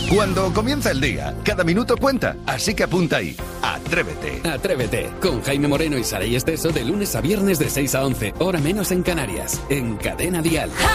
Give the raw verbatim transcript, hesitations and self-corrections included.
Cuando comienza el día, cada minuto cuenta, así que apunta ahí. Atrévete. Atrévete, con Jaime Moreno y Saray Esteso de lunes a viernes de seis a once, hora menos en Canarias, en Cadena Dial.